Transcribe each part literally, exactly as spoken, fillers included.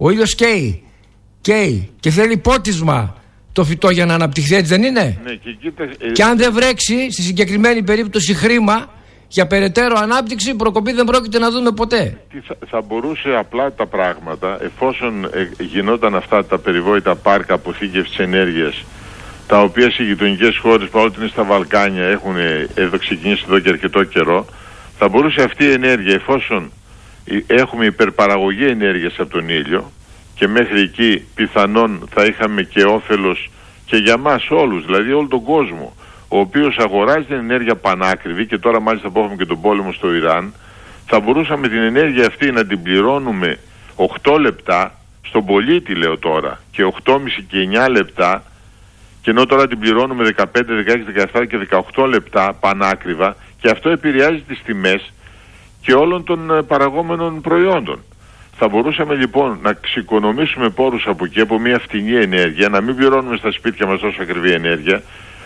Ο ήλιος καίει, καίει και θέλει πότισμα το φυτό για να αναπτυχθεί, έτσι δεν είναι? Ναι, και, κοίτα, ε... και αν δεν βρέξει στη συγκεκριμένη περίπτωση χρήμα για περαιτέρω ανάπτυξη, προκοπή δεν πρόκειται να δούμε ποτέ. Θα, θα μπορούσε απλά τα πράγματα, εφόσον ε, γινόταν αυτά τα περιβόητα πάρκα αποθήκευσης ενέργειας, τα οποία σε γειτονικές χώρες, παρόλο που είναι στα Βαλκάνια, έχουν εδώ ξεκινήσει εδώ και αρκετό καιρό, θα μπορούσε αυτή η ενέργεια, εφόσον έχουμε υπερπαραγωγή ενέργειας από τον ήλιο, και μέχρι εκεί πιθανόν θα είχαμε και όφελος και για μας όλους, δηλαδή όλο τον κόσμο, ο οποίος αγοράζει την ενέργεια πανάκριβη, και τώρα μάλιστα που έχουμε και τον πόλεμο στο Ιράν, θα μπορούσαμε την ενέργεια αυτή να την πληρώνουμε οκτώ λεπτά, στον πολίτη λέω τώρα, και οκτώ κόμμα πέντε και εννιά λεπτά, και ενώ τώρα την πληρώνουμε δεκαπέντε, δεκαέξι, δεκαεπτά και δεκαοκτώ λεπτά πανάκριβα, και αυτό επηρεάζει τις τιμές και όλων των παραγόμενων προϊόντων. Θα μπορούσαμε λοιπόν να ξεκονομήσουμε πόρους από εκεί, από μια φτηνή ενέργεια, να μην πληρώνουμε στα σπίτια μας τόσο ακριβή ενέργεια,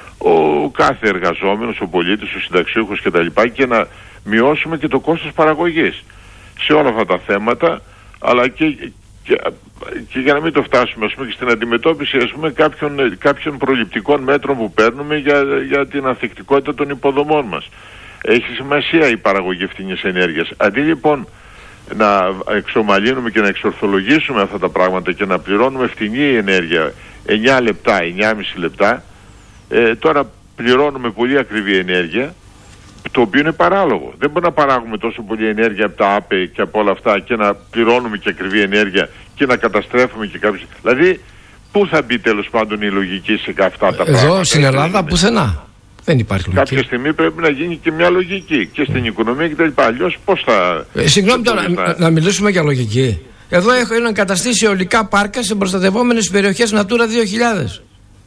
ο κάθε εργαζόμενος, ο πολίτης, ο συνταξιούχος κτλ. Και να μειώσουμε και το κόστος παραγωγής σε όλα αυτά τα θέματα, αλλά και, και, και για να μην το φτάσουμε, ας πούμε, και στην αντιμετώπιση, ας πούμε, κάποιων, κάποιων προληπτικών μέτρων που παίρνουμε για, για την ανθεκτικότητα των υποδομών μας. Έχει σημασία η παραγωγή φτηνής ενέργειας. Αντί λοιπόν να εξομαλύνουμε και να εξορθολογήσουμε αυτά τα πράγματα και να πληρώνουμε φτηνή ενέργεια εννιά λεπτά, εννιά κόμμα πέντε λεπτά, ε, τώρα πληρώνουμε πολύ ακριβή ενέργεια, το οποίο είναι παράλογο. Δεν μπορούμε να παράγουμε τόσο πολύ ενέργεια από τα ΑΠΕ και από όλα αυτά και να πληρώνουμε και ακριβή ενέργεια και να καταστρέφουμε και κάποιους. Δηλαδή, πού θα μπει τέλος πάντων η λογική σε αυτά τα πράγματα? Εδώ στην Ελλάδα πουθενά. Δεν υπάρχει λογική. Κάποια στιγμή πρέπει να γίνει και μια λογική και στην οικονομία κτλ. Αλλιώς πώς θα. Ε, συγγνώμη τώρα, να... να μιλήσουμε για λογική. Εδώ έχουν εγκαταστήσει αιωλικά πάρκα σε προστατευόμενες περιοχές Natura δύο χιλιάδες.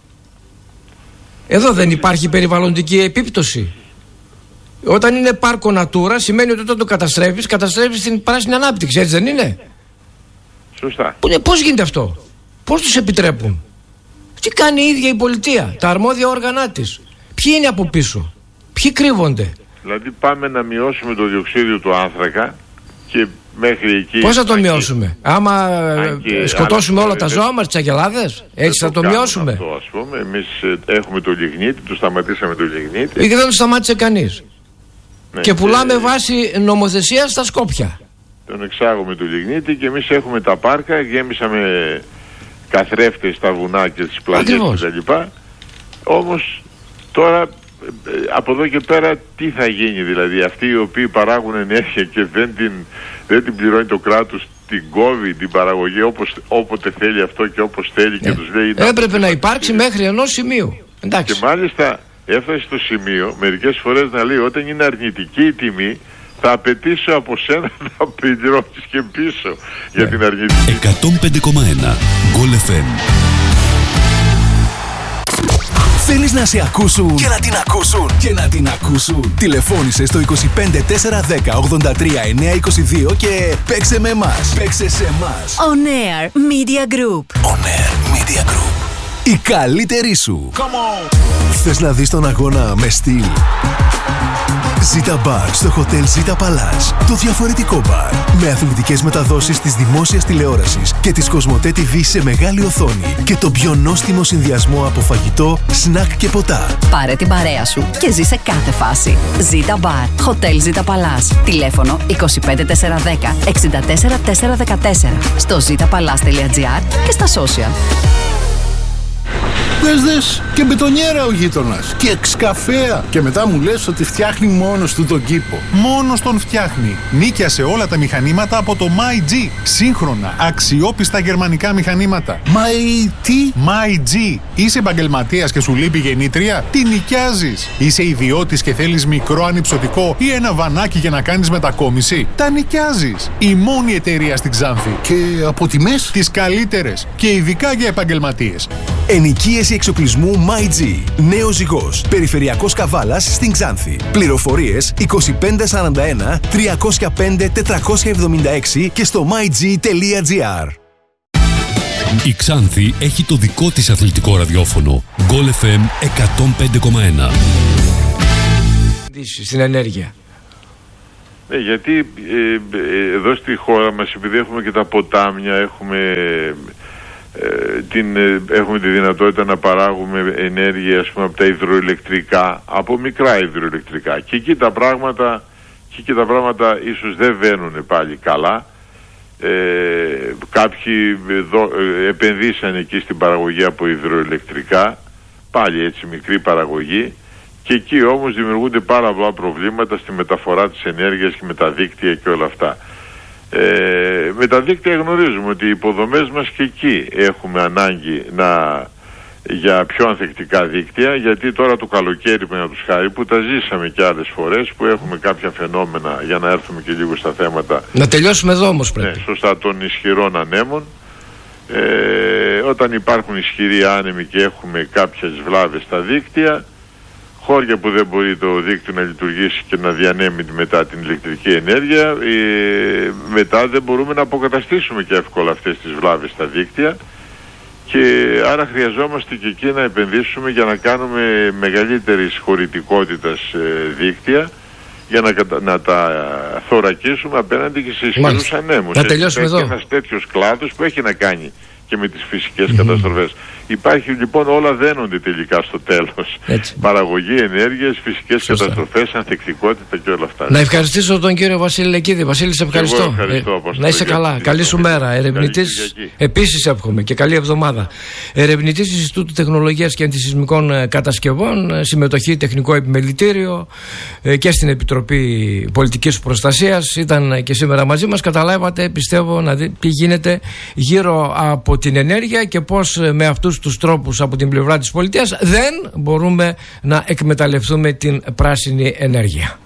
Εδώ δεν υπάρχει περιβαλλοντική επίπτωση. Όταν είναι πάρκο Natura, σημαίνει ότι όταν το καταστρέφεις, καταστρέφεις την πράσινη ανάπτυξη, έτσι δεν είναι? Σωστά. Πώς γίνεται αυτό? Πώς τους επιτρέπουν? Τι κάνει η ίδια η πολιτεία, τα αρμόδια όργανα της? Ποιοι είναι από πίσω? Ποιοι κρύβονται? Δηλαδή πάμε να μειώσουμε το διοξείδιο του άνθρακα και μέχρι εκεί... Πώς θα το μειώσουμε? Άμα και, σκοτώσουμε όλα τα δεν... ζώα μας, τις αγελάδες, έτσι θα το, το μειώσουμε? Αυτό, ας πούμε. Εμείς έχουμε το λιγνίτη, το σταματήσαμε το λιγνίτη. Ή δεν το σταμάτησε κανείς. Ναι, και πουλάμε και... βάση νομοθεσία στα Σκόπια. Τον εξάγουμε το λιγνίτη και εμείς έχουμε τα πάρκα, γέμισαμε καθρέφτες στα βουνά και στις πλαγιές κτλ. Όμως τώρα από εδώ και πέρα τι θα γίνει? Δηλαδή αυτοί οι οποίοι παράγουν ενέργεια και δεν την, δεν την πληρώνει το κράτος, την κόβει την παραγωγή όπως, όποτε θέλει αυτό και όπως θέλει, ναι. Και τους λέει... Έπρεπε να, να υπάρξει μέχρι ενός σημείου. Εντάξει. Και μάλιστα έφτασε στο σημείο μερικές φορές να λέει όταν είναι αρνητική η τιμή θα απαιτήσω από σένα να πληρώσεις και πίσω, ναι. Για την αρνητική. εκατόν πέντε κόμμα ένα Γκολ εφ εμ. Θέλεις να σε ακούσουν και να την ακούσουν και να την ακούσουν? Τηλεφώνησε στο είκοσι πέντε τέσσερα δέκα ογδόντα τρία εννιακόσια είκοσι δύο και παίξε με εμάς. Παίξε σε εμάς. On Air Media Group. On Air Media Group. Η καλύτερη σου. Come on. Θες να δεις τον αγώνα με στυλ? Ζήτα Μπαρ στο Hotel Zita Palace. Το διαφορετικό μπαρ. Με αθλητικές μεταδόσεις της δημόσιας τηλεόρασης και της Κοσμοτέ τι βι σε μεγάλη οθόνη. Και το πιο νόστιμο συνδυασμό από φαγητό, σνακ και ποτά. Πάρε την παρέα σου και ζήσε κάθε φάση. Zita Bar. Hotel Zita Palace. Τηλέφωνο είκοσι πέντε τέσσερα δέκα εξήντα τέσσερα τέσσερα δεκατέσσερα. Στο ζήτα παλάς τελεία τζι άρ και στα social. Δες δες και μπετονιέρα ο γείτονας και εξκαφέα. Και μετά μου λες ότι φτιάχνει μόνος του τον κήπο. Μόνος τον φτιάχνει. Νίκιασε όλα τα μηχανήματα από το MyG. Σύγχρονα, αξιόπιστα γερμανικά μηχανήματα. My τι? MyG. Είσαι επαγγελματίας και σου λείπει γεννήτρια? Τι νοικιάζεις? Είσαι ιδιώτης και θέλεις μικρό ανυψωτικό ή ένα βανάκι για να κάνεις μετακόμιση? Τα νοικιάζεις. Η μόνη εταιρεία στην Ξάνθη. Και από τιμές? Τις καλύτερες και ειδικά για επαγγελματίες. Ενοικίαση εξοπλισμού MyG. Νέος Ζυγός. Περιφερειακός Καβάλας στην Ξάνθη. Πληροφορίες είκοσι πέντε σαράντα ένα τριακόσια πέντε τετρακόσια εβδομήντα έξι και στο myg τελεία τζι άρ. Η Ξάνθη έχει το δικό της αθλητικό ραδιόφωνο. Γκολ εφ εμ εκατόν πέντε κόμμα ένα. Στην ενέργεια. Ναι, γιατί ε, ε, εδώ στη χώρα μας, επειδή έχουμε και τα ποτάμια, έχουμε, ε, την, ε, έχουμε τη δυνατότητα να παράγουμε ενέργεια, ας πούμε, από τα υδροηλεκτρικά, από μικρά υδροηλεκτρικά. Και εκεί τα πράγματα, και εκεί τα πράγματα ίσως δεν βαίνουν πάλι καλά. Ε, κάποιοι δο, ε, επενδύσαν εκεί στην παραγωγή από υδροηλεκτρικά, πάλι έτσι μικρή παραγωγή. Και εκεί όμως δημιουργούνται πάρα πολλά προβλήματα στη μεταφορά της ενέργειας και με τα δίκτυα και όλα αυτά. Ε, με τα δίκτυα γνωρίζουμε ότι οι υποδομές μας και εκεί έχουμε ανάγκη να, για πιο ανθεκτικά δίκτυα, γιατί τώρα το καλοκαίρι, με τους χάρη, που τα ζήσαμε και άλλες φορές, που έχουμε κάποια φαινόμενα, για να έρθουμε και λίγο στα θέματα. Να τελειώσουμε εδώ όμως πρέπει. Ναι, σωστά, των ισχυρών ανέμων. Ε, όταν υπάρχουν ισχυροί άνεμοι και έχουμε κάποιες βλάβες στα δίκτυα, χώρια που δεν μπορεί το δίκτυο να λειτουργήσει και να διανέμει μετά την ηλεκτρική ενέργεια, ε, μετά δεν μπορούμε να αποκαταστήσουμε και εύκολα αυτές τις βλάβες στα δίκτυα, και άρα χρειαζόμαστε και εκεί να επενδύσουμε για να κάνουμε μεγαλύτερης χωρητικότητας ε, δίκτυα, για να, να τα θωρακίσουμε απέναντι και σε ισχυρούς ανέμους. Να τελειώσουμε εδώ. Ένας τέτοιος κλάδος που έχει να κάνει και με τις φυσικές mm-hmm. καταστροφές. Υπάρχει λοιπόν, όλα δένονται τελικά στο τέλος. Έτσι. Παραγωγή ενέργειας, φυσικές Σωστά. καταστροφές, ανθεκτικότητα και όλα αυτά. Να ευχαριστήσω τον κύριο Βασίλη Λεκίδη. Βασίλη, σε ευχαριστώ. ευχαριστώ ε, να είσαι καλά. Καλή σου μέρα. Ερευνητής, επίσης εύχομαι και καλή εβδομάδα. Ερευνητής του Ινστιτούτου Τεχνολογίας και Αντισυσμικών Κατασκευών, συμμετοχή τεχνικό επιμελητήριο ε, και στην Επιτροπή Πολιτικής Προστασίας. Ήταν και σήμερα μαζί μας. Καταλάβατε, πιστεύω, να δει τι γίνεται γύρω από την ενέργεια και πώς με αυτούς τους τρόπους από την πλευρά της πολιτείας δεν μπορούμε να εκμεταλλευτούμε την πράσινη ενέργεια.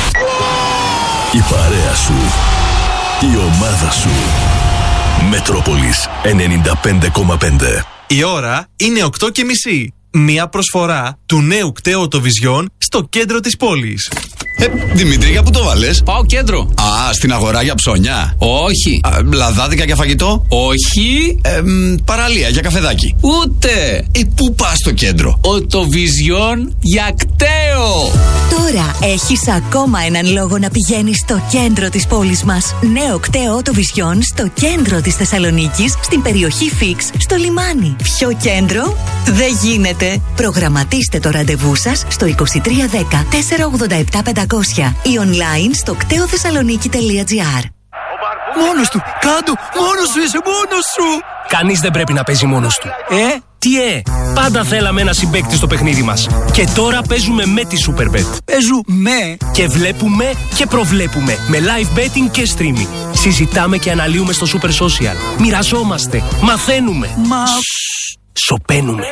Η παρέα σου, η ομάδα σου. Μετρόπολης ενενήντα πέντε κόμμα πέντε. Η ώρα είναι οκτώ και μισή. Μία προσφορά του νέου κταίου Vision στο κέντρο της πόλης. Ε, Δημήτρη, για πού το βάλες? Πάω κέντρο. Α, στην αγορά για ψώνια. Όχι. Α, λαδάδικα για φαγητό. Όχι. Ε, μ, παραλία για καφεδάκι. Ούτε. Ε, πού πας στο κέντρο? Ο το Vision για κταίο. Τώρα έχεις ακόμα έναν λόγο να πηγαίνεις στο κέντρο της πόλης μας. Νέο κταίο το Vision στο κέντρο της Θεσσαλονίκης, στην περιοχή Φίξ, στο λιμάνι. Πιο κέντρο δεν γίνεται. Προγραμματίστε το ραντεβού σας στο είκοσι τρία δέκα τετρακόσια ογδόντα επτά πεντακόσια ή online στο κταίο θεσσαλονίκη τελεία τζι άρ. Μόνος του, κάτω, μόνος σου είσαι, μόνος σου. Κανείς δεν πρέπει να παίζει μόνος του. Ε, τι ε, πάντα θέλαμε ένα συμπαίκτη στο παιχνίδι μας. Και τώρα παίζουμε με τη Superbet. Παίζουμε και βλέπουμε και προβλέπουμε με live betting και streaming. Συζητάμε και αναλύουμε στο Super Social. Μοιραζόμαστε, μαθαίνουμε. Μα... Σοπαίνουμε.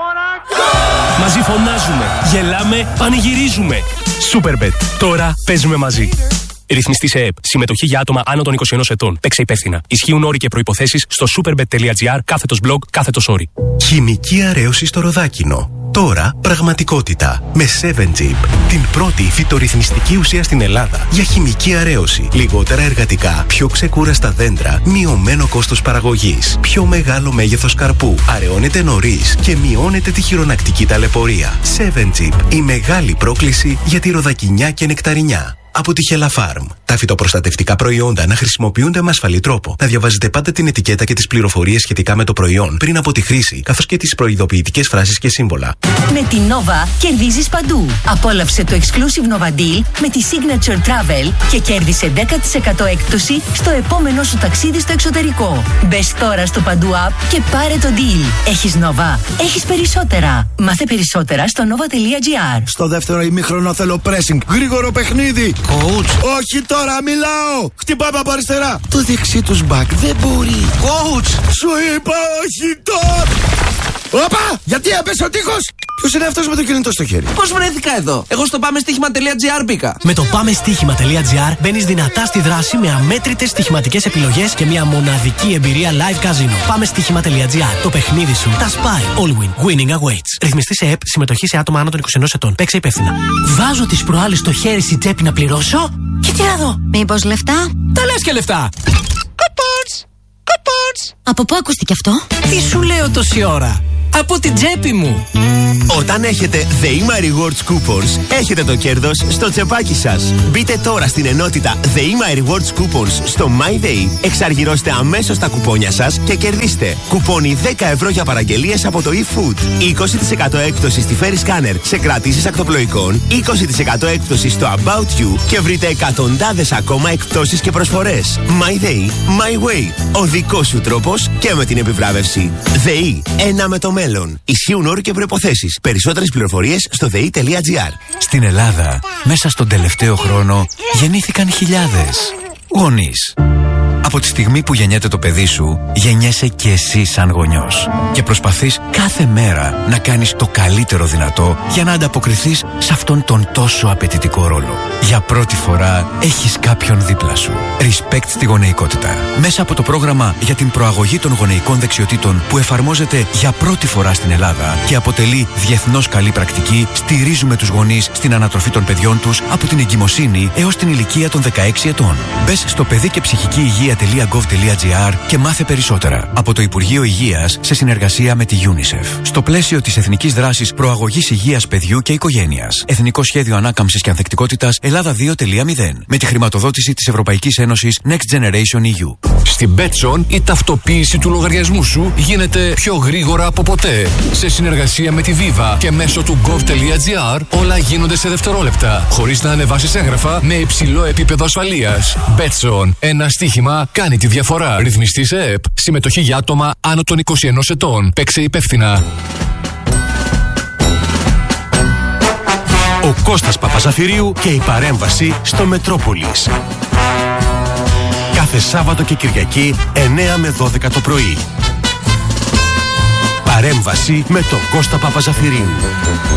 Μαζί φωνάζουμε, γελάμε, πανηγυρίζουμε. Superbet. Τώρα παίζουμε μαζί. Ρυθμιστή σε ΕΕΠ. Συμμετοχή για άτομα άνω των είκοσι ενός ετών. Παίξε υπεύθυνα. Ισχύουν όροι και προϋποθέσεις στο superbet τελεία τζι άρ κάθετος blog κάθετος όροι. Χημική αρέωση στο Ροδάκινο. Τώρα πραγματικότητα. Με σέβεν τζι πι. Την πρώτη φυτορυθμιστική ουσία στην Ελλάδα για χημική αρέωση. Λιγότερα εργατικά, πιο ξεκούραστα δέντρα, μειωμένο κόστος παραγωγής, πιο μεγάλο μέγεθος καρπού, αραιώνεται νωρίς και μειώνεται τη χειρονακτική ταλαιπωρία. σέβεν τζι πι. Η μεγάλη πρόκληση για τη ροδακινιά και νεκταρινιά. Από τη Χελαφάρμ. Τα φυτοπροστατευτικά προϊόντα να χρησιμοποιούνται με ασφαλή τρόπο. Να διαβάζετε πάντα την ετικέτα και τις πληροφορίες σχετικά με το προϊόν πριν από τη χρήση, καθώς και τις προειδοποιητικές φράσεις και σύμβολα. Με την Nova κερδίζεις παντού. Απόλαυσε το Exclusive Nova Deal με τη Signature Travel και κέρδισε δέκα τοις εκατό έκπτωση στο επόμενο σου ταξίδι στο εξωτερικό. Μπες τώρα στο Παντού App και πάρε το deal. Έχεις Nova, έχεις περισσότερα. Μάθε περισσότερα στο nova τελεία τζι άρ. Στο δεύτερο ημίχρονο θέλω pressing. Γρήγορο παιχνίδι. Coach. Όχι τώρα, μιλάω! Χτυπάμε από αριστερά! Το δεξί τους μπακ δεν μπορεί. Coach! Σου είπα όχι τώρα! Όπα! Γιατί έπεσε ο τείχος! Ποιος είναι αυτός με το κινητό στο χέρι? Πώς βρέθηκα εδώ? Εγώ στο πάμε στοίχημα τελεία τζι άρ μπήκα. Με το πάμε στοίχημα τελεία τζι άρ μπαίνεις δυνατά στη δράση με αμέτρητες στοιχηματικές επιλογές και μια μοναδική εμπειρία live casino. Πάμε στοίχημα τελεία τζι άρ. Το παιχνίδι σου τα σπάει. All win. Winning awaits. Ρυθμιστή σε ΕΕΠ. Συμμετοχή σε άτομα άνω των είκοσι ενός ετών. Παίξε υπεύθυνα. Βάζω τις προάλλες στο χέρι στην τσέπη να πληρώσω. Και τι να δω? Μήπως λεφτά? Τα λες και λεφτά. Από πού ακούστηκε αυτό? Τι σου λέω τόση ώρα? από την τσέπη μου. Όταν έχετε ΔΕΗΜΑ Rewards Coupons, έχετε το κέρδος στο τσεπάκι σας. Μπείτε τώρα στην ενότητα ΔΕΗΜΑ Rewards Coupons στο MyDay, εξαργυρώστε αμέσως τα κουπόνια σας και κερδίστε κουπόνι δέκα ευρώ για παραγγελίες από το eFood, είκοσι τοις εκατό έκπτωση στη Ferry Scanner σε κρατήσεις ακτοπλοϊκών, είκοσι τοις εκατό έκπτωση στο About You και βρείτε εκατοντάδες ακόμα εκπτώσεις και προσφορές. MyDay, My Way. Ο δικός σου τρόπος και με την επιβράβευση. ΔΕΗ, ένα με το μέλλον. Ισχύουν όροι και προϋποθέσεις. Περισσότερες πληροφορίες στο δε ι τελεία τζι άρ. Στην Ελλάδα, μέσα στον τελευταίο χρόνο, γεννήθηκαν χιλιάδες γονείς. Από τη στιγμή που γεννιέται το παιδί σου, γεννιέσαι και εσύ σαν γονιός. Και προσπαθείς κάθε μέρα να κάνεις το καλύτερο δυνατό για να ανταποκριθείς σε αυτόν τον τόσο απαιτητικό ρόλο. Για πρώτη φορά έχεις κάποιον δίπλα σου. Respect στη γονεϊκότητα. Μέσα από το πρόγραμμα για την προαγωγή των γονεϊκών δεξιοτήτων που εφαρμόζεται για πρώτη φορά στην Ελλάδα και αποτελεί διεθνώς καλή πρακτική, στηρίζουμε τους γονείς στην ανατροφή των παιδιών τους από την εγκυμοσύνη έως την ηλικία των δεκαέξι ετών. Μπες στο παιδί και ψυχική υγεία τελεία γκοβ τελεία τζι άρ και μάθε περισσότερα από το Υπουργείο Υγείας σε συνεργασία με τη UNICEF. Στο πλαίσιο της Εθνικής Δράσης Προαγωγής Υγείας Παιδιού και Οικογένειας. Εθνικό Σχέδιο Ανάκαμψης και Ανθεκτικότητας Ελλάδα δύο τελεία μηδέν. Με τη χρηματοδότηση της Ευρωπαϊκής Ένωσης Next Generation ι γιου. Στην Betson η ταυτοποίηση του λογαριασμού σου γίνεται πιο γρήγορα από ποτέ. Σε συνεργασία με τη Viva και μέσω του γκοβ τελεία τζι άρ όλα γίνονται σε δευτερόλεπτα, χωρίς να ανεβάσεις έγγραφα με υψηλό επίπεδο ασφαλείας. Betson, ένα στοίχημα κάνει τη διαφορά. Ρυθμιστή σε ΕΕΠ. Συμμετοχή για άτομα άνω των είκοσι ενός ετών. Παίξε υπεύθυνα. Ο Κώστας Παπαζαφυρίου και η παρέμβαση στο Μετρόπολης. Κάθε Σάββατο και Κυριακή εννέα με δώδεκα το πρωί. Παρέμβαση με τον Κώστα Παπαζαφυρίου.